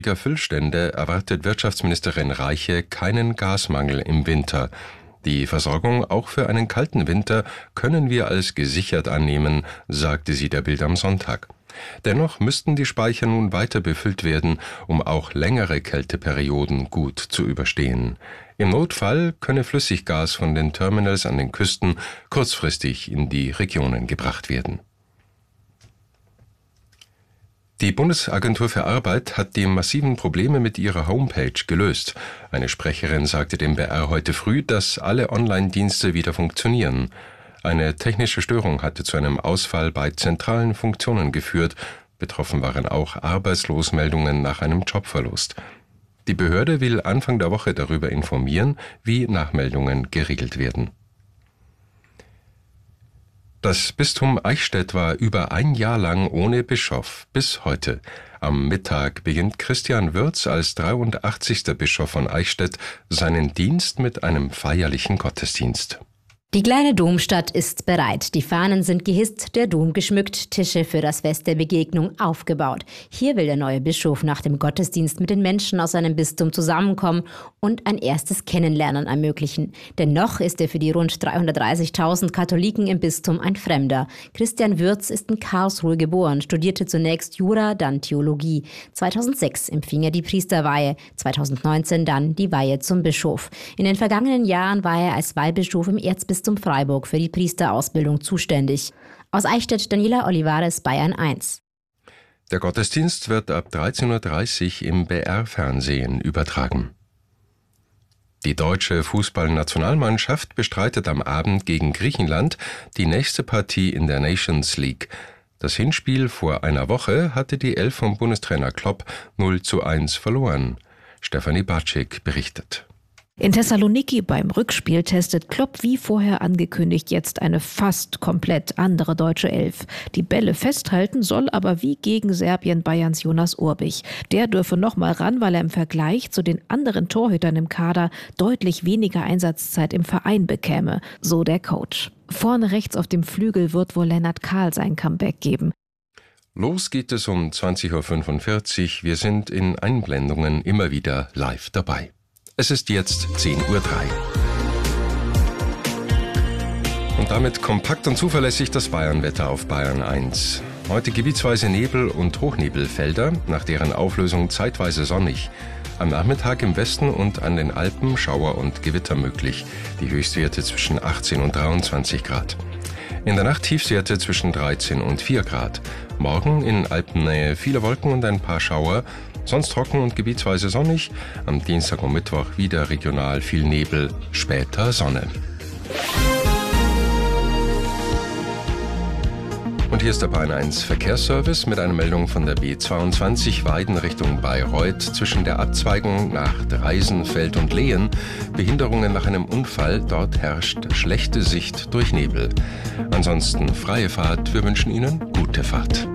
Füllstände erwartet Wirtschaftsministerin Reiche keinen Gasmangel im Winter. Die Versorgung auch für einen kalten Winter können wir als gesichert annehmen, sagte sie der Bild am Sonntag. Dennoch müssten die Speicher nun weiter befüllt werden, um auch längere Kälteperioden gut zu überstehen. Im Notfall könne Flüssiggas von den Terminals an den Küsten kurzfristig in die Regionen gebracht werden. Die Bundesagentur für Arbeit hat die massiven Probleme mit ihrer Homepage gelöst. Eine Sprecherin sagte dem BR heute früh, dass alle Online-Dienste wieder funktionieren. Eine technische Störung hatte zu einem Ausfall bei zentralen Funktionen geführt. Betroffen waren auch Arbeitslosmeldungen nach einem Jobverlust. Die Behörde will Anfang der Woche darüber informieren, wie Nachmeldungen geregelt werden. Das Bistum Eichstätt war über ein Jahr lang ohne Bischof, bis heute. Am Mittag beginnt Christian Würz als 83. Bischof von Eichstätt seinen Dienst mit einem feierlichen Gottesdienst. Die kleine Domstadt ist bereit. Die Fahnen sind gehisst, der Dom geschmückt, Tische für das Fest der Begegnung aufgebaut. Hier will der neue Bischof nach dem Gottesdienst mit den Menschen aus seinem Bistum zusammenkommen und ein erstes Kennenlernen ermöglichen. Denn noch ist er für die rund 330.000 Katholiken im Bistum ein Fremder. Christian Würz ist in Karlsruhe geboren, studierte zunächst Jura, dann Theologie. 2006 empfing er die Priesterweihe, 2019 dann die Weihe zum Bischof. In den vergangenen Jahren war er als Weihbischof im Erzbistum Freiburg für die Priesterausbildung zuständig. Aus Eichstätt Daniela Olivares, Bayern 1. Der Gottesdienst wird ab 13.30 Uhr im BR-Fernsehen übertragen. Die deutsche Fußballnationalmannschaft bestreitet am Abend gegen Griechenland die nächste Partie in der Nations League. Das Hinspiel vor einer Woche hatte die Elf vom Bundestrainer Klopp 0:1 verloren. Stefanie Batschik berichtet. In Thessaloniki beim Rückspiel testet Klopp wie vorher angekündigt jetzt eine fast komplett andere deutsche Elf. Die Bälle festhalten soll aber wie gegen Serbien Bayerns Jonas Urbich. Der dürfe noch mal ran, weil er im Vergleich zu den anderen Torhütern im Kader deutlich weniger Einsatzzeit im Verein bekäme, so der Coach. Vorne rechts auf dem Flügel wird wohl Lennart Kahl sein Comeback geben. Los geht es um 20.45 Uhr. Wir sind in Einblendungen immer wieder live dabei. Es ist jetzt 10:03 Uhr. Und damit kompakt und zuverlässig das Bayernwetter auf Bayern 1. Heute gebietsweise Nebel und Hochnebelfelder, nach deren Auflösung zeitweise sonnig. Am Nachmittag im Westen und an den Alpen Schauer und Gewitter möglich. Die Höchstwerte zwischen 18 und 23 Grad. In der Nacht Tiefstwerte zwischen 13 und 4 Grad. Morgen in Alpennähe viele Wolken und ein paar Schauer. Sonst trocken und gebietsweise sonnig. Am Dienstag und Mittwoch wieder regional viel Nebel, später Sonne. Und hier ist der Bayern 1 Verkehrsservice mit einer Meldung von der B22 Weiden Richtung Bayreuth zwischen der Abzweigung nach Reisenfeld und Lehen. Behinderungen nach einem Unfall, dort herrscht schlechte Sicht durch Nebel. Ansonsten freie Fahrt, wir wünschen Ihnen gute Fahrt.